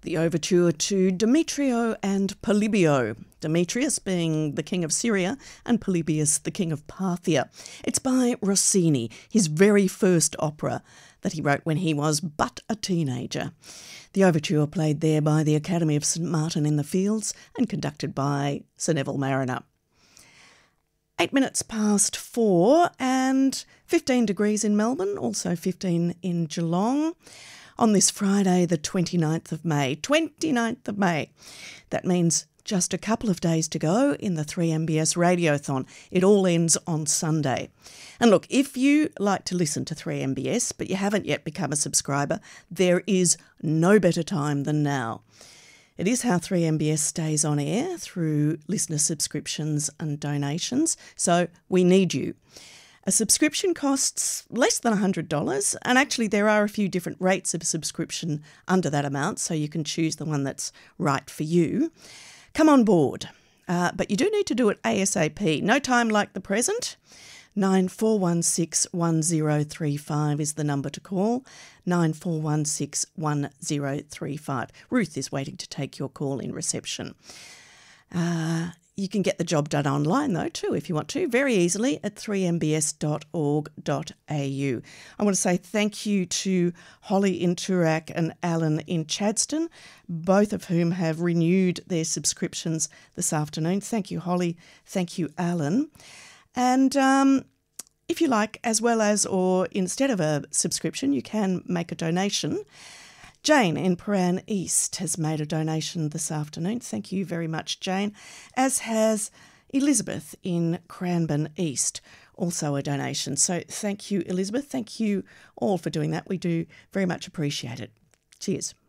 The overture to Demetrio and Polybio, Demetrius being the king of Syria and Polybius the king of Parthia. It's by Rossini, his very first opera that he wrote when he was but a teenager. The overture played there by the Academy of St Martin in the Fields and conducted by Sir Neville Marriner. 8 minutes past 4 and 15 degrees in Melbourne, also 15 in Geelong. On this Friday, the 29th of May. 29th of May. That means just a couple of days to go in the 3MBS Radiothon. It all ends on Sunday. And look, if you like to listen to 3MBS but you haven't yet become a subscriber, there is no better time than now. It is how 3MBS stays on air through listener subscriptions and donations, so we need you. A subscription costs less than $100, and actually there are a few different rates of subscription under that amount, so you can choose the one that's right for you. Come on board, but you do need to do it ASAP. No time like the present. 94161035 is the number to call. 94161035. Ruth is waiting to take your call in reception. You can get the job done online, though, too, if you want to, very easily at 3mbs.org.au. I want to say thank you to Holly in Toorak and Alan in Chadstone, both of whom have renewed their subscriptions this afternoon. Thank you, Holly. Thank you, Alan. And if you like, as well as or instead of a subscription, you can make a donation. Jane in Prahran East has made a donation this afternoon. Thank you very much, Jane. As has Elizabeth in Cranbourne East, also a donation. So thank you, Elizabeth. Thank you all for doing that. We do very much appreciate it. Cheers.